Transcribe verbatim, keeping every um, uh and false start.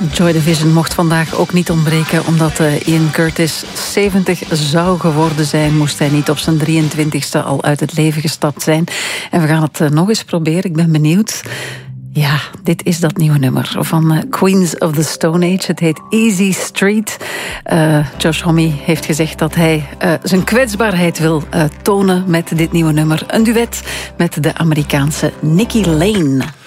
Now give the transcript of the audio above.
Joy Division mocht vandaag ook niet ontbreken, omdat uh, Ian Curtis zeventig zou geworden zijn, moest hij niet op zijn drieëntwintigste al uit het leven gestapt zijn. En we gaan het uh, nog eens proberen, ik ben benieuwd. Ja, dit is dat nieuwe nummer van uh, Queens of the Stone Age. Het heet Easy Street. Uh, Josh Homme heeft gezegd dat hij uh, zijn kwetsbaarheid wil uh, tonen met dit nieuwe nummer. Een duet met de Amerikaanse Nikki Lane.